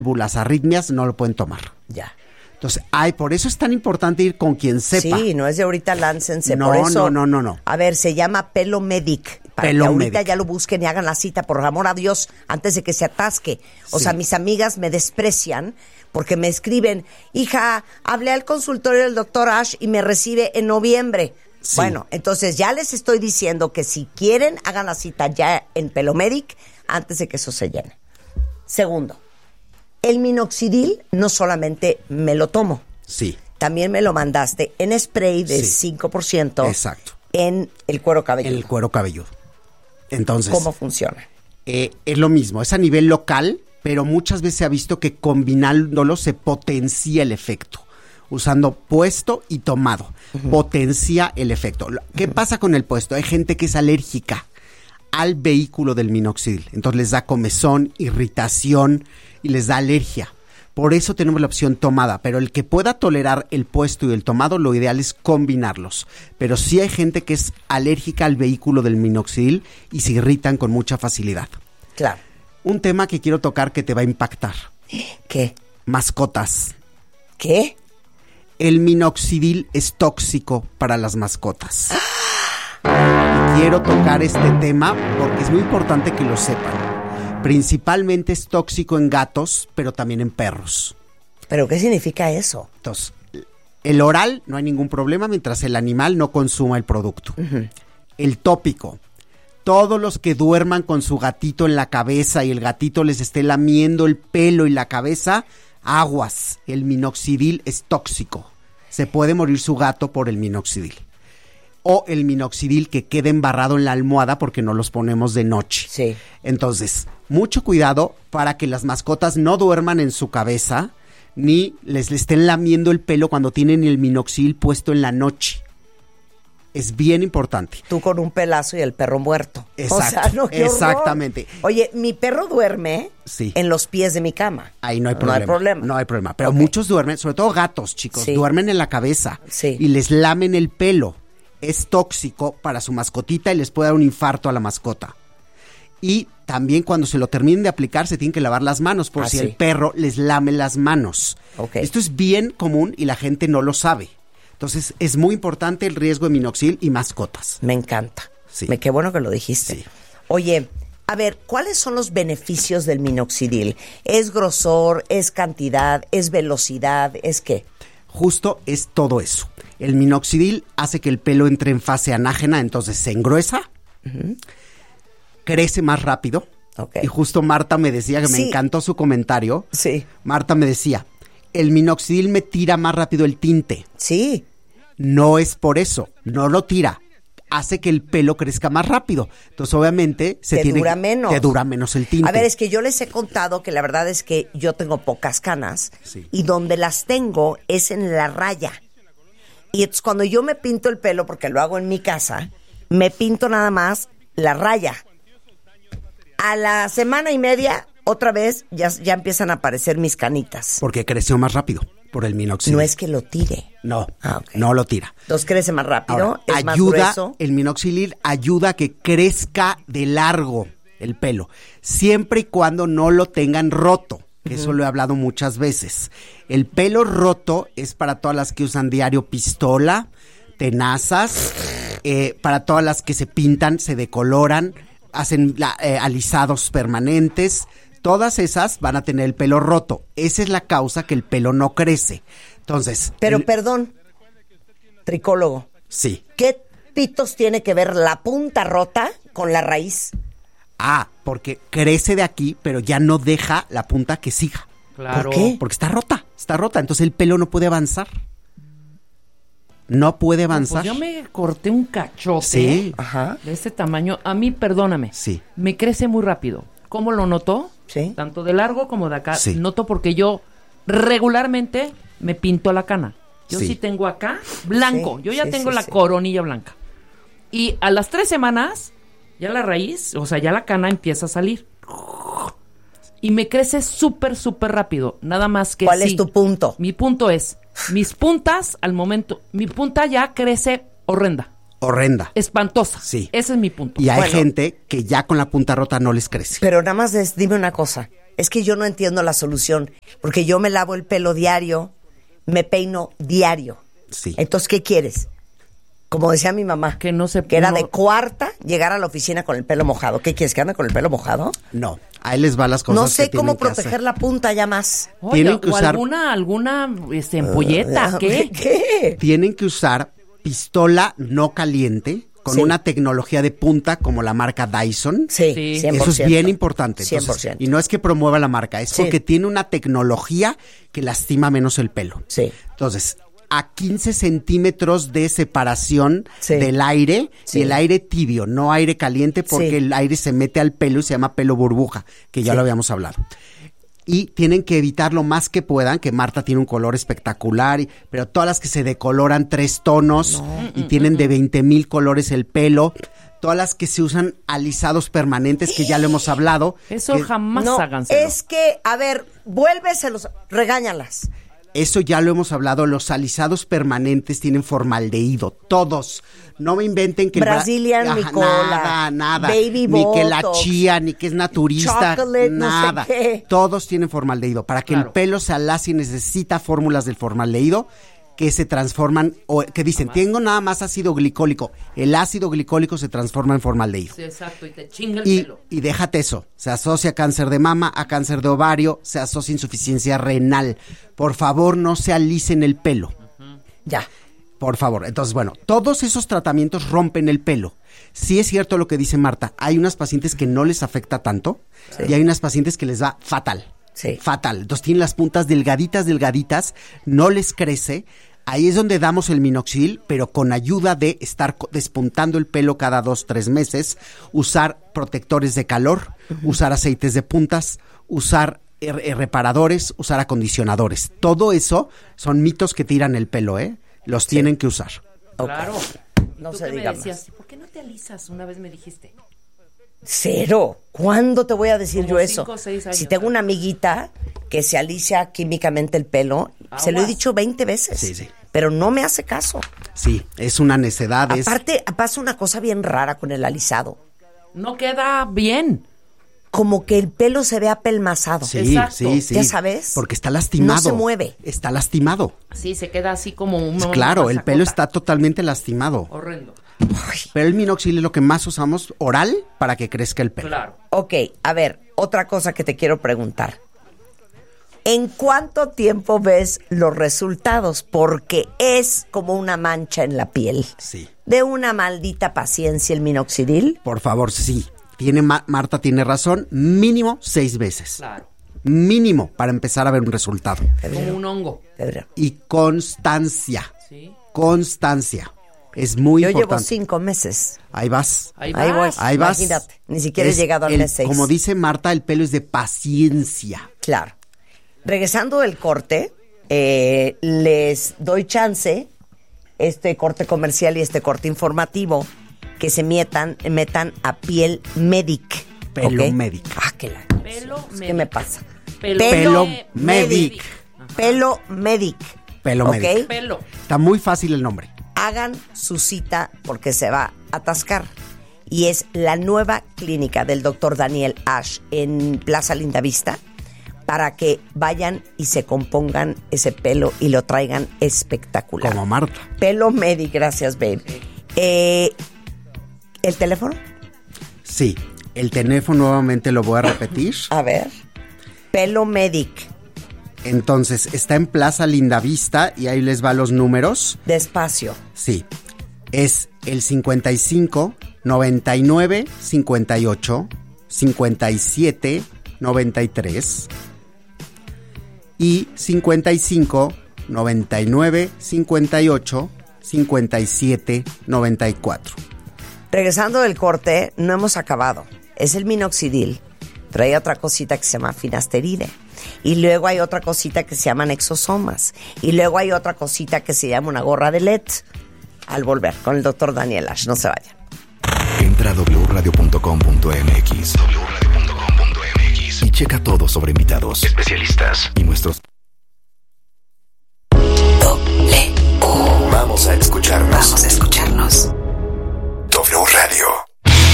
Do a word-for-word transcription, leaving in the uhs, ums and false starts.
las arritmias no lo pueden tomar. Ya. Entonces, ay, por eso es tan importante ir con quien sepa. Sí, no es de ahorita, láncense. No, por eso, no, no, no, no. A ver, se llama Pelomedic. Para Pelo que ahorita Medic. ya lo busquen y hagan la cita, por amor a Dios, antes de que se atasque. O Sí. sea, mis amigas me desprecian porque me escriben, hija, hablé al consultorio del doctor Ash y me recibe en noviembre. Sí. Bueno, entonces ya les estoy diciendo que si quieren, hagan la cita ya en Pelomedic antes de que eso se llene. Segundo, el minoxidil no solamente me lo tomo, Sí. también me lo mandaste en spray de Sí. cinco por ciento Exacto. en el cuero cabelludo. En el cuero cabelludo. Entonces, ¿Cómo funciona? eh, es lo mismo, es a nivel local, pero muchas veces se ha visto que combinándolo se potencia el efecto. Usando puesto y tomado. Uh-huh. Potencia el efecto. ¿Qué uh-huh. pasa con el puesto? Hay gente que es alérgica al vehículo del minoxidil. Entonces les da comezón, irritación y les da alergia. Por eso tenemos la opción tomada. Pero el que pueda tolerar el puesto y el tomado, lo ideal es combinarlos. Pero sí hay gente que es alérgica al vehículo del minoxidil y se irritan con mucha facilidad. Claro. Un tema que quiero tocar que te va a impactar. ¿Qué? Mascotas. ¿Qué? El minoxidil es tóxico para las mascotas. Quiero tocar este tema porque es muy importante que lo sepan. Principalmente es tóxico en gatos, pero también en perros. ¿Pero qué significa eso? Entonces, el oral no hay ningún problema mientras el animal no consuma el producto. Uh-huh. El tópico. Todos los que duerman con su gatito en la cabeza y el gatito les esté lamiendo el pelo y la cabeza, aguas. El minoxidil es tóxico. Se puede morir su gato por el minoxidil. O el minoxidil que quede embarrado en la almohada porque no los ponemos de noche. Sí. Entonces, mucho cuidado para que las mascotas no duerman en su cabeza ni les, les estén lamiendo el pelo cuando tienen el minoxidil puesto en la noche. Es bien importante. Tú con un pelazo y el perro muerto. Exacto. O sea, no, qué horror. Exactamente. Oye, mi perro duerme sí. en los pies de mi cama. Ahí no hay problema. No hay problema. No hay problema. Pero okay. muchos duermen, sobre todo gatos, chicos, sí. duermen en la cabeza sí. y les lamen el pelo. Es tóxico para su mascotita y les puede dar un infarto a la mascota. Y también cuando se lo terminen de aplicar se tienen que lavar las manos por ah, si sí. el perro les lame las manos. Okay. Esto es bien común y la gente no lo sabe. Entonces, es muy importante el riesgo de minoxidil y mascotas. Me encanta. Sí. Me, qué bueno que lo dijiste. Sí. Oye, a ver, ¿cuáles son los beneficios del minoxidil? ¿Es grosor? ¿Es cantidad? ¿Es velocidad? ¿Es qué? Justo es todo eso. El minoxidil hace que el pelo entre en fase anágena, entonces se engruesa, uh-huh. crece más rápido. Okay. Y justo Marta me decía que sí. me encantó su comentario. Sí. Marta me decía, el minoxidil me tira más rápido el tinte. Sí. No es por eso, no lo tira, hace que el pelo crezca más rápido. Entonces, obviamente, se te tiene dura menos. Te dura menos el tinte. A ver, es que yo les he contado que la verdad es que yo tengo pocas canas sí. y donde las tengo es en la raya. Y entonces cuando yo me pinto el pelo, porque lo hago en mi casa, me pinto nada más la raya. A la semana y media, otra vez, ya, ya empiezan a aparecer mis canitas. Porque creció más rápido. Por el minoxidil. No es que lo tire. No, ah, okay. no lo tira. Entonces crece más rápido, Ahora, es ayuda, más grueso. El minoxidil ayuda a que crezca de largo el pelo, siempre y cuando no lo tengan roto, que uh-huh. eso lo he hablado muchas veces. El pelo roto es para todas las que usan diario pistola, tenazas, eh, para todas las que se pintan, se decoloran, hacen la, eh, alisados permanentes. Todas esas van a tener el pelo roto. Esa es la causa que el pelo no crece. Entonces... Pero el... perdón, tricólogo. Sí. ¿Qué pitos tiene que ver la punta rota con la raíz? Ah, porque crece de aquí, pero ya no deja la punta que siga. Claro. ¿Por qué? Porque está rota, está rota. Entonces el pelo no puede avanzar. No puede avanzar. Pues yo me corté un cachote sí. Ajá. de este tamaño. A mí, perdóname, sí. me crece muy rápido. ¿Cómo lo noto? Sí. Tanto de largo como de acá. Sí. Noto porque yo regularmente me pinto la cana. Yo sí, sí tengo acá blanco. Sí, yo ya sí, tengo sí, la sí. coronilla blanca. Y a las tres semanas, ya la raíz, o sea, ya la cana empieza a salir. Y me crece súper, súper rápido. Nada más que ¿Cuál sí. es tu punto? Mi punto es, mis puntas al momento, mi punta ya crece horrenda. Horrenda. Espantosa. Sí. Ese es mi punto. Y hay Bueno. gente que ya con la punta rota no les crece. Pero nada más des- dime una cosa. es que yo no entiendo la solución, porque yo me lavo el pelo diario, me peino diario. Sí. Entonces, ¿qué quieres? Como decía mi mamá, Que no se- que era no- de cuarta llegar a la oficina con el pelo mojado. ¿Qué quieres, que ande con el pelo mojado? No, ahí les va las cosas No que sé cómo tienen que proteger hacer. la punta ya más. Oye, Tienen que o usar- alguna, alguna este, ampolleta, ¿qué? ¿Qué? Tienen que usar pistola no caliente con Sí. una tecnología de punta como la marca Dyson. Sí, Sí. cien por Eso es ciento. bien importante. cien Entonces, por ciento. y no es que promueva la marca, es Sí. porque tiene una tecnología que lastima menos el pelo. Sí. Entonces, a quince centímetros de separación Sí. del aire, Sí. y el aire tibio, no aire caliente, porque Sí. el aire se mete al pelo y se llama pelo burbuja, que ya Sí. lo habíamos hablado. Y tienen que evitar lo más que puedan, que Marta tiene un color espectacular, y- pero todas las que se decoloran tres tonos y tienen de veinte mil colores el pelo, todas las que se usan alisados permanentes, que ya lo hemos hablado. Eso que- jamás No, háganselo. es que, a ver, vuélveselos, regáñalas. Eso ya lo hemos hablado, los alisados permanentes tienen formaldehído, todos. No me inventen que el bra- Brazilian Ajá, Nicola, nada, nada. Baby ni que la Botox, chía, ni que es naturista, chocolate, no sé nada. qué. Todos tienen formaldehído. Para que Claro. el pelo se alace necesita fórmulas del formaldehído que se transforman, o que dicen, tengo nada más ácido glicólico. El ácido glicólico se transforma en formaldehído. Sí, exacto, y te chinga el Y, pelo. y déjate eso, se asocia a cáncer de mama, a cáncer de ovario, se asocia a insuficiencia renal. Por favor, no se alicen el pelo, Ya. por favor. Entonces, bueno, todos esos tratamientos rompen el pelo. Sí es cierto lo que dice Marta, hay unas pacientes que no les afecta tanto Sí. y hay unas pacientes que les va fatal. Sí. Fatal. Entonces tienen las puntas delgaditas, delgaditas, no les crece. Ahí es donde damos el minoxidil, pero con ayuda de estar co- despuntando el pelo cada dos, tres meses, usar protectores de calor, usar aceites de puntas, usar eh, eh, reparadores, usar acondicionadores. Todo eso son mitos que tiran el pelo, ¿eh? Los tienen que usar. Ok. Claro. No ¿Tú se qué me diga decías? más. ¿Por qué no te alisas? Una vez me dijiste. Cero. ¿Cuándo te voy a decir Como yo eso? cinco o seis años, Si tengo una amiguita que se alicia químicamente el pelo, se lo he Aguas. dicho veinte veces. Sí, sí. Pero no me hace caso. Sí, es una necedad. es- Aparte, pasa una cosa bien rara con el alisado. No queda bien. Como que el pelo se ve apelmazado. Sí, Exacto. sí, sí. ¿Ya sabes? Porque está lastimado. No se mueve. Está lastimado. Sí, se queda así como un... Pues claro, una el pelo masacota. está totalmente lastimado. Horrendo. Pero el minoxidil es lo que más usamos oral para que crezca el pelo. Claro. Ok, a ver, otra cosa que te quiero preguntar. ¿En cuánto tiempo ves los resultados? Porque es como una mancha en la piel. Sí. De una maldita paciencia el minoxidil. Por favor, sí. Tiene Ma- Marta tiene razón. Mínimo seis veces. Claro. Mínimo para empezar a ver un resultado. Como un hongo. Febrero. Y constancia. Sí. Constancia. Es muy Yo llevo importante. cinco meses. Ahí vas. Ahí, Ahí voy. vas. Ahí vas. Imagínate, ni siquiera he Es llegado al el- mes seis. Como dice Marta, el pelo es de paciencia. Claro. Regresando del corte, eh, les doy chance, este corte comercial y este corte informativo, que se metan, metan a Piel Medic. Pelo ¿ok? Medic. Ah, que la... Pelo ¿Qué Medic. me pasa? Pelo, Pelo me- Medic. Pelo Medic. Pelo ¿ok? Medic. Pelo. Está muy fácil el nombre. Hagan su cita porque se va a atascar. Y es la nueva clínica del doctor Daniel Ash en Plaza Lindavista para que vayan y se compongan ese pelo y lo traigan espectacular. Como Marta. Pelo Medic, gracias, babe. Eh, ¿El teléfono? Sí. El teléfono nuevamente lo voy a repetir. A ver. Pelo Medic. Entonces, está en Plaza Lindavista y ahí les va los números. Despacio. Sí. Es el cincuenta y cinco, noventa y nueve, cincuenta y ocho, cincuenta y siete, noventa y tres y cincuenta y cinco, noventa y nueve, cincuenta y ocho, cincuenta y siete, noventa y cuatro. Regresando del corte, no hemos acabado. Es el minoxidil, pero hay otra cosita que se llama finasteride. Y luego hay otra cosita que se llaman exosomas. Y luego hay otra cosita que se llama una gorra de L E D. Al volver con el doctor Daniel Ash. No se vayan. Entra a doble radio punto com punto m x doble radio punto com punto m x y checa todo sobre invitados, especialistas y nuestros